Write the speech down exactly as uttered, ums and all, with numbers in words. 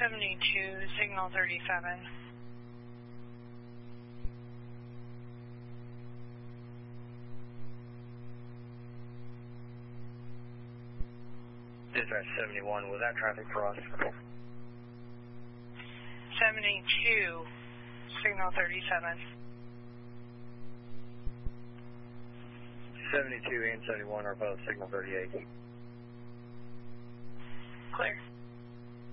seventy-two, signal thirty-seven. Dispatch seventy-one, was that traffic for us? seventy-two, signal thirty-seven. seventy-two and seventy-one are both signal thirty-eight. Clear.